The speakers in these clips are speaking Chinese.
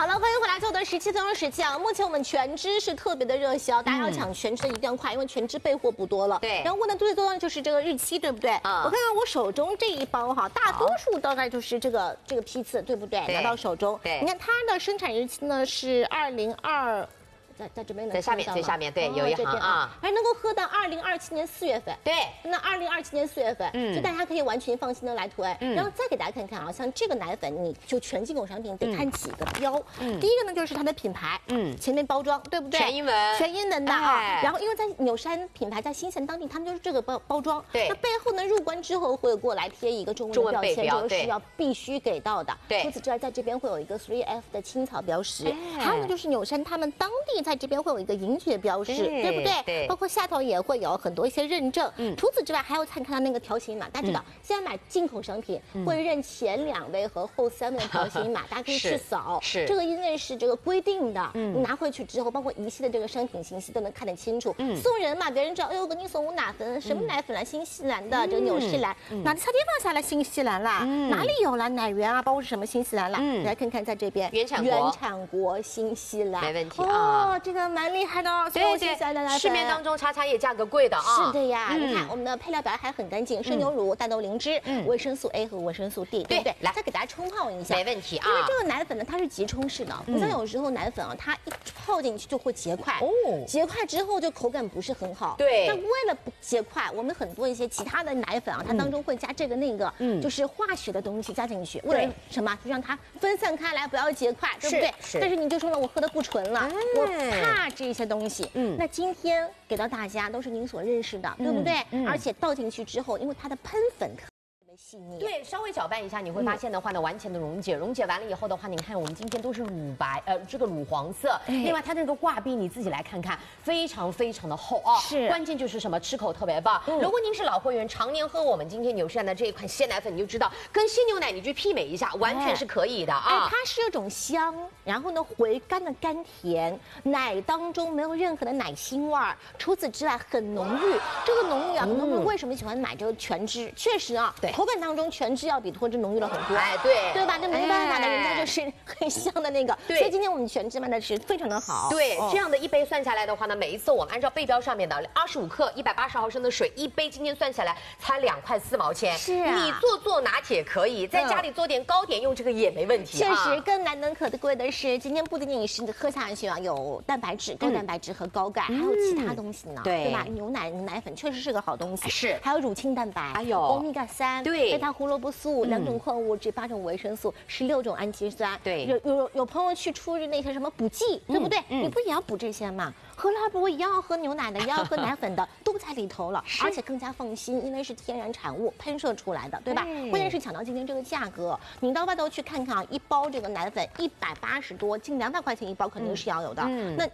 好了，欢迎回来，最后的17分钟时间啊！目前我们全脂是特别的热销，大家要抢全脂的一定要快，因为全脂备货不多了。 对。 然后问的最多的就是这个日期，对不对？我看看我手中这一包哈，大多数大概就是这个批次，对不对？拿到手中， 对。 你看它的生产日期呢是2022。在这边在下面最下面对有一行啊， 还能够喝到2027年4月份。 对， 那2027年4月份，就大家可以完全放心的来囤。然后再给大家看看啊，像这个奶粉，你就全进口商品得看几个标。第一个呢就是它的品牌，前面包装对不对？ 全英文， 全英文的啊。然后因为在纽山品牌在新贤当地，他们就是这个包装。 对。 那背后呢入关之后会过来贴一个中文的标签，这个是要必须给到的。 对。 除此之外，在这边会有一个 3F 的青草标识，还有呢就是纽山他们当地在这边会有一个银血标识，对不对？ 对， 包括下头也会有很多一些认证。除此之外，还有看到那个条形码，大家知道，现在买进口商品会认前2位和后3位的条形码，大家可以去扫。 是， 这个因为是这个规定的，你拿回去之后，包括一系列这个商品信息都能看得清楚。送人嘛，别人知道，哎呦，给你送我奶粉，什么奶粉啦？新西兰的，这个纽西兰，哪地方下来新西兰啦？哪里有啦？奶源啊，包括是什么新西兰啦？来看看在这边， 原产国新西兰， 没问题啊。 哦，这个蛮厉害。 对，市面当中叉叉也价格贵的啊。 是的呀，你看我们的配料表还很干净，生牛乳、大豆灵芝、维生素 A 和维生素 D， 对不对？来，再给大家冲泡一下， 没问题啊。 因为这个奶粉呢，它是急冲式的，不像有时候奶粉啊，它一泡进去就会结块，结块之后就口感不是很好。 对。 那为了不结块，我们很多一些其他的奶粉啊，它当中会加这个那个，就是化学的东西加进去，为了什么？就让它分散开来，不要结块，对不对？但是你就说了，我喝的不纯了，我怕这些东西。那今天给到大家都是您所认识的，对不对？而且倒进去之后，因为它的喷粉特别细腻， 对，稍微搅拌一下，你会发现的话呢，完全的溶解。溶解完了以后的话，你看我们今天都是乳白，这个乳黄色。另外它这个挂壁你自己来看看，非常非常的厚啊。 是。 关键就是什么？吃口特别棒。如果您是老会员，常年喝我们今天纽西兰的这一款鲜奶粉，你就知道跟鲜牛奶你去媲美一下，完全是可以的啊。 它是有种香，然后呢回甘的甘甜，奶当中没有任何的奶腥味儿。除此之外很浓郁，这个浓郁啊，很多人为什么喜欢买这个全脂？确实啊，对，口感当中全脂要比脱脂浓郁了很多。 哎，对吧？这没办法的，人家就是很香的那个。 对。 所以今天我们全脂卖的是非常的好。 对，这样的一杯算下来的话呢，每一次我们按照背标上面的25克180毫升的水一杯，今天算下来才2块4毛钱。 是啊。 你做拿铁可以，在家里做点糕点用这个也没问题。 确实，更难能可贵的是，今天不仅仅是喝下去啊，有蛋白质、高蛋白质和高钙，还有其他东西呢，对吧？牛奶、奶粉确实是个好东西。 是。 还有乳清蛋白， 还有欧米伽3， 对， 贝塔胡萝卜素，2种矿物质，8种维生素，16种氨基酸。 对。 有朋友去出那些什么补剂，对不对？你不也要补这些吗？喝拉布一样要喝牛奶的，也要喝奶粉的，都在里头了，而且更加放心，因为是天然产物喷射出来的，对吧？关键是抢到今天这个价格，你到外头去看看啊，一包这个奶粉180多，近200块钱一包肯定是要有的。那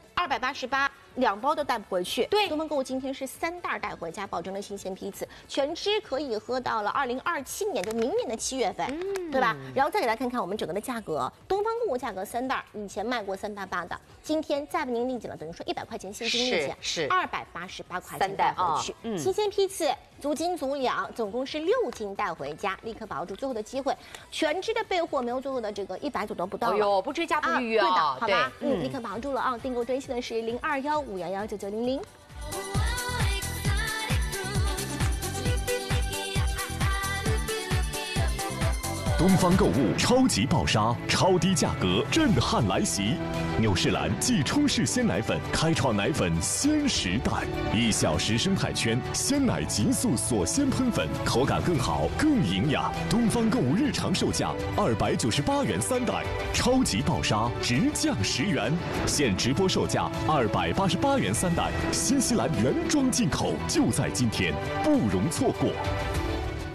288，2包都带不回去。 对， 东方购物今天是3袋带回家，保证了新鲜批次，全脂可以喝到了2027年，就明年的7月份，对吧？然后再给大家看看我们整个的价格，东方购物价格3袋以前卖过388的，今天再为您立减了，等于说100块钱现金立减，是288块钱带回去，新鲜批次。足斤足两，总共是6斤带回家，立刻把握住最后的机会。全脂的备货没有最后的这个190都不到了， 哎呦，不追加不预约啊， 对的，好吧，立刻把握住了啊！订购专线的是0215119900。 东方购物超级爆杀，超低价格震撼来袭！纽仕兰即冲式鲜奶粉开创奶粉鲜时代，1小时生态圈鲜奶急速锁鲜喷粉，口感更好更营养。东方购物日常售价298元3袋，超级爆杀直降10元，现直播售价288元3袋，新西兰原装进口，就在今天，不容错过。